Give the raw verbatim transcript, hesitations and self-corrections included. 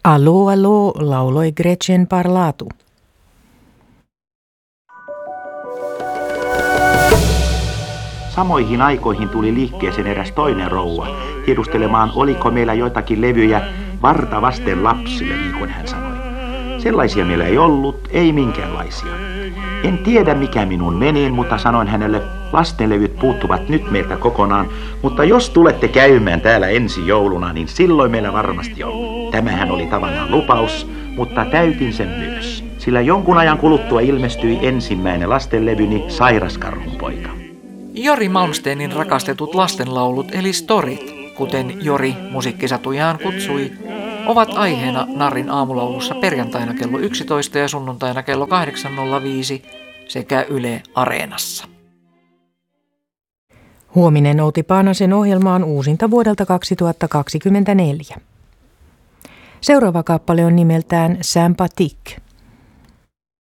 Allo, allo, lauloi Gretchen Parlatu. Samoihin aikoihin tuli liikkeeseen eräs toinen rouva, tiedustelemaan, oliko meillä joitakin levyjä varta vasten lapsille, niin kuin hän sanoi. Sellaisia meillä ei ollut, ei minkäänlaisia. En tiedä, mikä minun meni, mutta sanoin hänelle, lastenlevyt puuttuvat nyt meiltä kokonaan, mutta jos tulette käymään täällä ensi jouluna, niin silloin meillä varmasti on. Tämähän oli tavallaan lupaus, mutta täytin sen myös, sillä jonkun ajan kuluttua ilmestyi ensimmäinen lastenlevyni, Sairaskarhun poika. Jori Malmsteenin rakastetut lastenlaulut eli storit, kuten Jori musiikkisatujaan kutsui, ovat aiheena Narrin aamulaulussa perjantaina kello yksitoista ja sunnuntaina kello kahdeksan nolla viisi sekä Yle Areenassa. Huominen Outi Paanasen ohjelma on uusinta vuodelta kaksituhattakaksikymmentäneljä. Seuraava kappale on nimeltään Sympathique.